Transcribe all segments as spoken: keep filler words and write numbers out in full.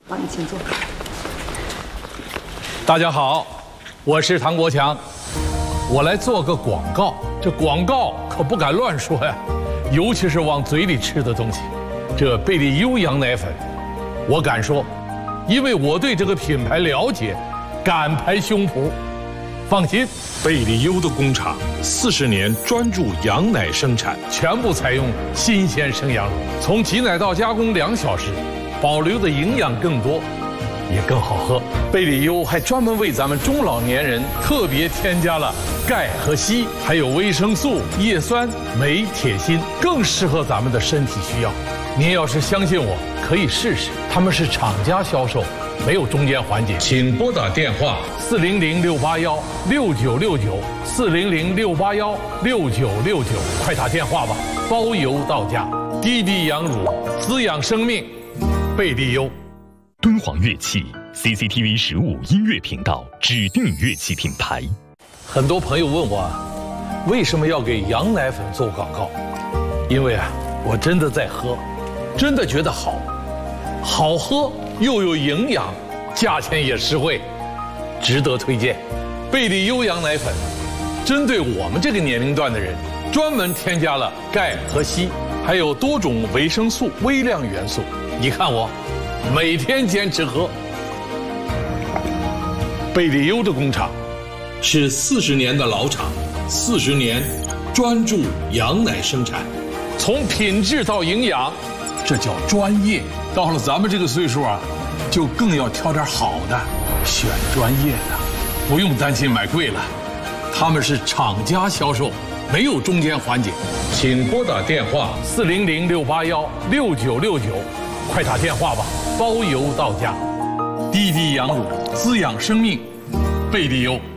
好，你请坐。 大家好，我是唐国强，我来做个广告。这广告可不敢乱说呀，尤其是往嘴里吃的东西。这贝利优羊奶粉，我敢说，因为我对这个品牌了解，敢拍胸脯。放心， 贝利优的工厂四十年专注羊奶生产， 全部采用新鲜生羊乳，从挤奶到加工两小时，保留的营养更多，也更好喝。贝利优还专门为咱们中老年人特别添加了钙和硒，还有维生素、叶酸、镁、铁、锌，更适合咱们的身体需要。您要是相信我，可以试试。他们是厂家销售，没有中间环节。请拨打电话四零零六八幺六九六九四零零六八幺六九六九，快打电话吧，包邮到家。滴滴羊乳，滋养生命，贝利优。 敦煌乐器 C C T V 十五音乐频道指定乐器品牌。 很多朋友问我，为什么要给羊奶粉做广告？因为啊，我真的在喝，真的觉得好，好喝又有营养，价钱也实惠，值得推荐。贝利优羊奶粉，针对我们这个年龄段的人，专门添加了钙和硒，还有多种维生素、微量元素。你看我，每天坚持喝。贝利优的工厂是四十年的老厂，四十年专注羊奶生产，从品质到营养，这叫专业。到了咱们这个岁数啊，就更要挑点好的，选专业的，不用担心买贵了。他们是厂家销售，没有中间环节。请拨打电话四零零六八幺六九六九，快打电话吧，包邮到家。滴滴羊乳，滋养生命，贝利优。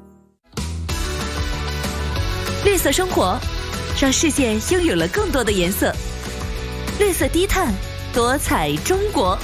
绿色生活，让世界拥有了更多的颜色。绿色低碳，多彩中国。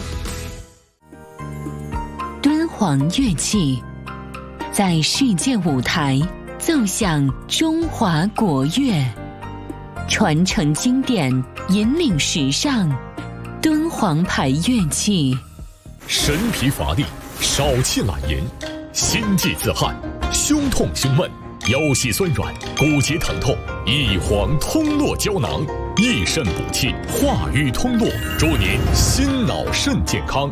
敦煌乐器在世界舞台奏响中华国乐，传承经典，引领时尚。敦煌牌乐器， 神疲乏力，少气懒言，心悸自汗，胸痛胸闷，腰膝酸软，骨节疼痛，一黄通络胶囊，益肾补气，化瘀通络，祝您心脑肾健康。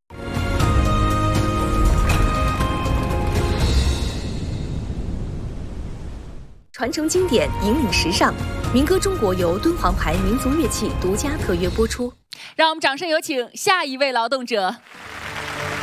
传承经典，引领时尚。民歌中国由敦煌牌民族乐器独家特约播出。 让我们掌声有请下一位劳动者。